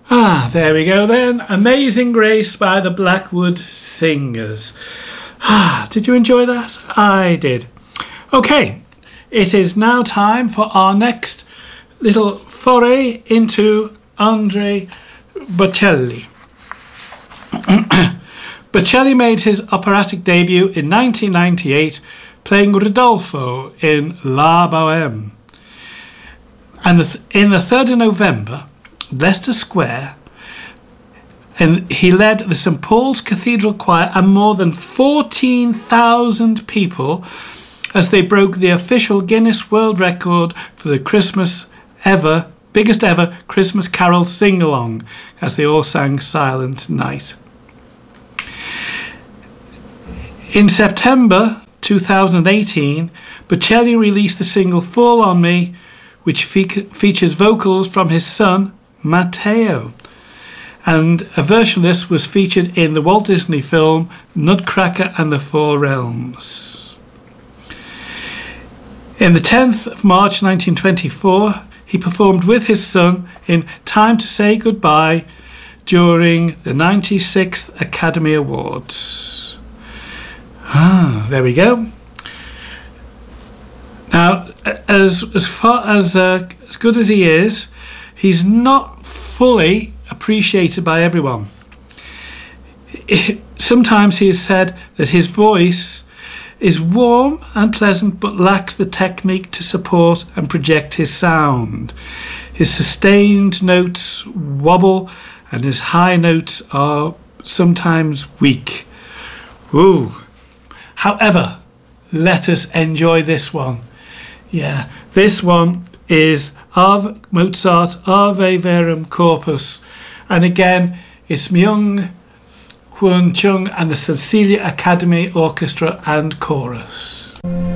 There we go then. Amazing Grace by the Blackwood Singers. Did you enjoy that? I did. Okay, it is now time for our next little foray into Andrea Bocelli. Bocelli made his operatic debut in 1998 playing Rodolfo in La Bohème. And in the 3rd of November, Leicester Square, and he led the St Paul's Cathedral Choir and more than 14,000 people as they broke the official Guinness World Record for the biggest ever Christmas Carol sing-along as they all sang Silent Night. In September 2018, Bocelli released the single Fall On Me, which features vocals from his son, Matteo. And a version of this was featured in the Walt Disney film Nutcracker and the Four Realms. In the 10th of March 1924, he performed with his son in Time to Say Goodbye during the 96th Academy Awards. There we go. Now, as good as he is, he's not fully appreciated by everyone. Sometimes he has said that his voice is warm and pleasant but lacks the technique to support and project his sound. His sustained notes wobble and his high notes are sometimes weak. Ooh. However, let us enjoy this one. Yeah, this one is of Mozart's Ave Verum Corpus. And again, it's Myung Hwang Chung and the Cecilia Academy Orchestra and Chorus.